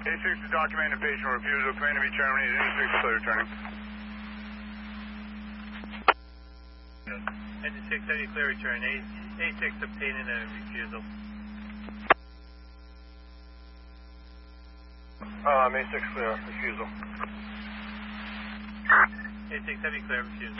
A6 to document a patient refusal. Command to be terminated. A6 clear returning. Engine 6 heavy clear return. A6 obtaining a refusal. A6 clear refusal. A6 heavy clear refusal.